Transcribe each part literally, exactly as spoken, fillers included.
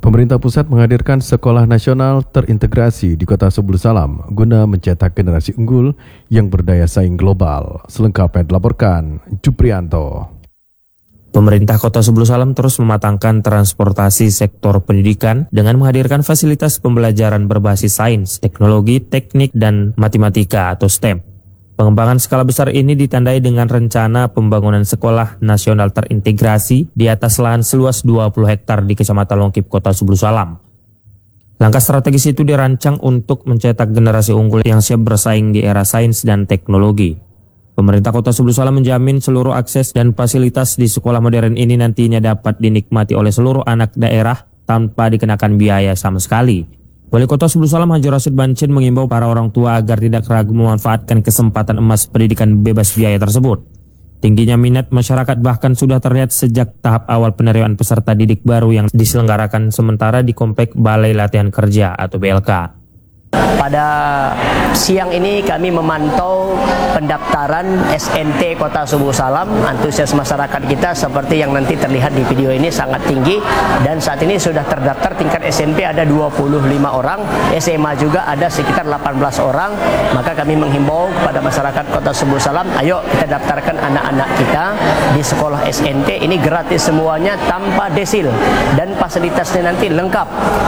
Pemerintah pusat menghadirkan sekolah nasional terintegrasi di Kota Sebul Salam guna mencetak generasi unggul yang berdaya saing global. Selengkapnya dilaporkan Juprianto. Pemerintah Kota Sebul Salam terus mematangkan transportasi sektor pendidikan dengan menghadirkan fasilitas pembelajaran berbasis sains, teknologi, teknik, dan matematika atau STEM. Pengembangan skala besar ini ditandai dengan rencana pembangunan sekolah nasional terintegrasi di atas lahan seluas dua puluh hektar di Kecamatan Longkip, Kota Sebul Salam. Langkah strategis itu dirancang untuk mencetak generasi unggul yang siap bersaing di era sains dan teknologi. Pemerintah Kota Sebul Salam menjamin seluruh akses dan fasilitas di sekolah modern ini nantinya dapat dinikmati oleh seluruh anak daerah tanpa dikenakan biaya sama sekali. Wali Kota Sebul Salam Haji Rasid Bancin mengimbau para orang tua agar tidak ragu memanfaatkan kesempatan emas pendidikan bebas biaya tersebut. Tingginya minat masyarakat bahkan sudah terlihat sejak tahap awal penerimaan peserta didik baru yang diselenggarakan sementara di Komplek Balai Latihan Kerja atau B L K. Pada siang ini kami memantau pendaftaran S N T Kota Sebul Salam. Antusias masyarakat kita seperti yang nanti terlihat di video ini sangat tinggi, dan saat ini sudah terdaftar tingkat S M P ada dua puluh lima orang, S M A juga ada sekitar delapan belas orang. Maka kami menghimbau kepada masyarakat Kota Sebul Salam, ayo kita daftarkan anak-anak kita di sekolah S N T. Ini gratis semuanya tanpa desil, dan fasilitasnya nanti lengkap,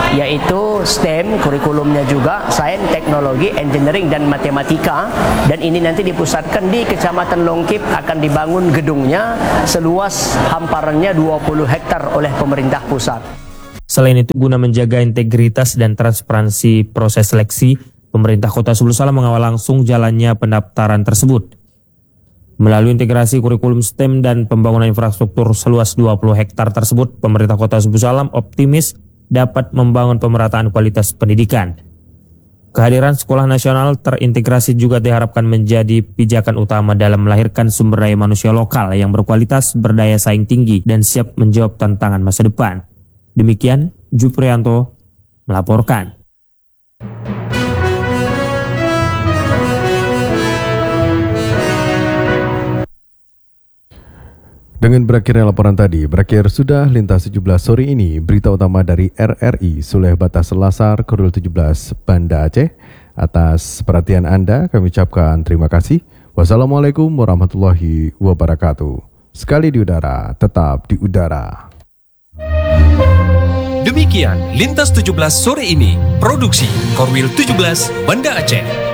yaitu STEM, kurikulumnya juga sains, teknologi, engineering, dan matematika. Dan ini nanti dipusatkan di Kecamatan Longkip, akan dibangun gedungnya seluas hamparannya dua puluh hektar oleh pemerintah pusat. Selain itu, guna menjaga integritas dan transparansi proses seleksi, pemerintah Kota Sebul Salam mengawal langsung jalannya pendaftaran tersebut. Melalui integrasi kurikulum STEM dan pembangunan infrastruktur seluas dua puluh hektar tersebut, pemerintah Kota Sebul Salam optimis dapat membangun pemerataan kualitas pendidikan. Kehadiran sekolah nasional terintegrasi juga diharapkan menjadi pijakan utama dalam melahirkan sumber daya manusia lokal yang berkualitas, berdaya saing tinggi, dan siap menjawab tantangan masa depan. Demikian, Juprianto melaporkan. Dengan berakhirnya laporan tadi, berakhir sudah Lintas tujuh belas sore ini. Berita utama dari R R I Suleh Batas Selasar, Korwil tujuh belas, Banda Aceh. Atas perhatian Anda, kami ucapkan terima kasih. Wassalamualaikum warahmatullahi wabarakatuh. Sekali di udara, tetap di udara. Demikian Lintas tujuh belas sore ini. Produksi Korwil tujuh belas, Banda Aceh.